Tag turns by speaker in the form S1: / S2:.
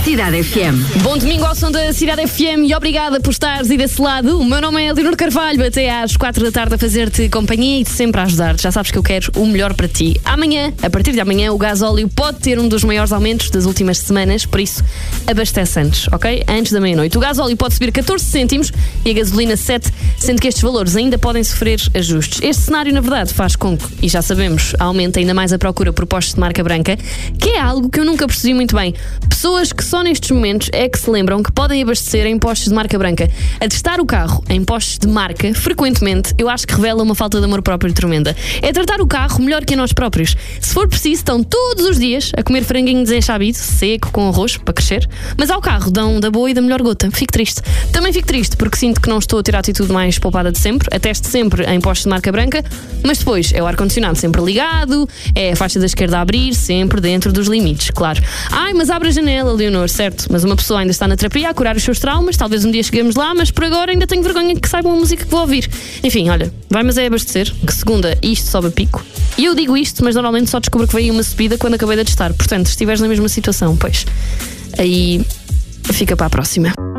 S1: Cidade FM.
S2: Bom domingo ao som da Cidade FM e obrigada por estares aí desse lado. O meu nome é Leonor Carvalho, até às 4 da tarde a fazer-te companhia e sempre a ajudar-te. Já sabes que eu quero o melhor para ti. Amanhã, a partir de amanhã, o gasóleo pode ter um dos maiores aumentos das últimas semanas, por isso abastece antes, ok? Antes da meia-noite. O gasóleo pode subir 14 cêntimos e a gasolina 7, sendo que estes valores ainda podem sofrer ajustes. Este cenário, na verdade, faz com que, e já sabemos, aumente ainda mais a procura por postos de marca branca, que é algo que eu nunca percebi muito bem. Pessoas que só nestes momentos é que se lembram que podem abastecer em postos de marca branca. A testar o carro em postos de marca, frequentemente, eu acho que revela uma falta de amor próprio tremenda. É tratar o carro melhor que a nós próprios. Se for preciso, estão todos os dias a comer franguinho desenchabido, seco, com arroz, para crescer, mas ao carro dão da boa e da melhor gota. Fico triste. Também fico triste porque sinto que não estou a ter a atitude mais poupada de sempre. Atesto sempre em postos de marca branca, mas depois é o ar-condicionado sempre ligado, é a faixa da esquerda a abrir, sempre dentro dos limites, claro. Ai, mas abre a janela, Leonor, certo? Mas uma pessoa ainda está na terapia a curar os seus traumas, talvez um dia cheguemos lá, mas por agora ainda tenho vergonha que saibam a música que vou ouvir. Enfim, olha, vai mas é abastecer, que segunda isto sobe a pico. E eu digo isto, mas normalmente só descubro que veio uma subida quando acabei de testar. Portanto, se estiveres na mesma situação, pois, aí fica para a próxima.